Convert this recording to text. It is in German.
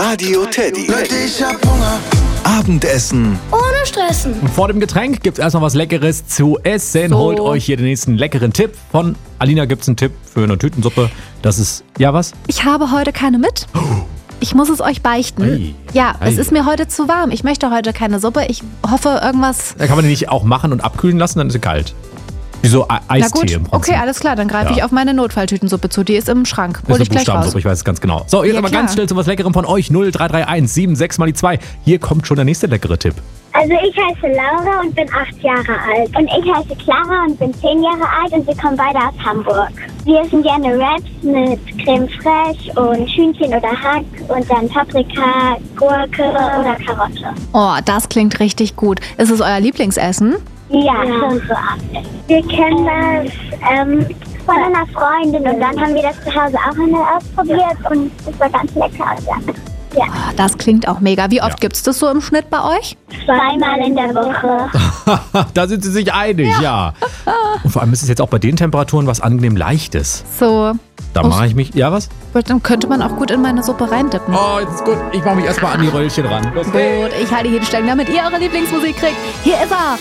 Radio Teddy. Leute, ich hab Hunger. Abendessen Ohne Stressen. Und vor dem Getränk gibt's erstmal was Leckeres zu essen. So. Holt euch hier den nächsten leckeren Tipp. Von Alina gibt's einen Tipp für eine Tütensuppe. Das ist, ja was? Ich habe heute keine mit. Ich muss es euch beichten. Ei. Ja, Ei. es ist mir heute zu warm. Ich möchte heute keine Suppe. Ich hoffe, irgendwas... Da kann man die nicht auch machen und abkühlen lassen, dann ist sie kalt. Wie so Na Eistee gut, im Prinzip. okay, alles klar. Dann greife Ja. ich auf meine Notfalltütensuppe zu. Die ist im Schrank. Das Hol ist ich eine gleich raus. Buchstabensuppe, ich weiß es ganz genau. So, jetzt Ja, aber klar. ganz schnell zu was Leckerem von euch. 0331 76 mal die 2. Hier kommt schon der nächste leckere Tipp. Also ich heiße Laura und bin 8 Jahre alt. Und ich heiße Clara und bin 10 Jahre alt und wir kommen beide aus Hamburg. Wir essen gerne Wraps mit Creme fraiche und Hühnchen oder Hack und dann Paprika, Gurke oder Karotte. Oh, das klingt richtig gut. Ist es euer Lieblingsessen? Ja, schon so Abend. Wir kennen das von einer Freundin und dann haben wir das zu Hause auch einmal ausprobiert und es war ganz lecker. Ja. Oh, das klingt auch mega. Wie oft Ja. gibt's das so im Schnitt bei euch? Zweimal in der Woche. Da sind sie sich einig, ja. Und vor allem ist es jetzt auch bei den Temperaturen was angenehm Leichtes. So, Da mache ich mich, ja was? dann könnte man auch gut in meine Suppe reindippen. Oh, jetzt ist gut. Ich mache mich erstmal an die Röllchen ran. Los geht's. Gut, ich halte hier die Stange, damit ihr eure Lieblingsmusik kriegt. Hier ist er,